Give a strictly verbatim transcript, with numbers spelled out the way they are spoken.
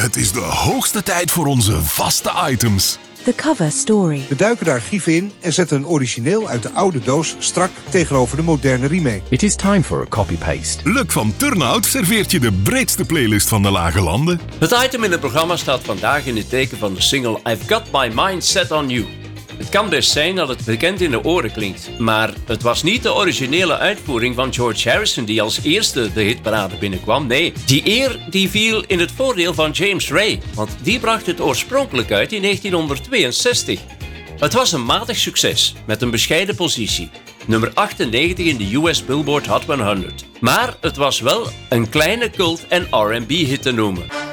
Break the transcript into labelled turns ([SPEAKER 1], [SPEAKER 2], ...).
[SPEAKER 1] Het is de hoogste tijd voor onze vaste items.
[SPEAKER 2] The cover story.
[SPEAKER 3] We duiken de archieven in en zetten een origineel uit de oude doos strak tegenover de moderne remake.
[SPEAKER 4] It is time for a copy-paste.
[SPEAKER 1] Luc van Turnhout serveert je de breedste playlist van de Lage Landen.
[SPEAKER 5] Het item in het programma staat vandaag in het teken van de single I've Got My Mind Set On You. Het kan best zijn dat het bekend in de oren klinkt, maar het was niet de originele uitvoering van George Harrison die als eerste de hitparade binnenkwam. Nee, die eer die viel in het voordeel van James Ray, want die bracht het oorspronkelijk uit in negentienhonderdtweeënzestig. Het was een matig succes, met een bescheiden positie. Nummer achtennegentig in de U S Billboard Hot honderd. Maar het was wel een kleine cult- en R en B-hit te noemen.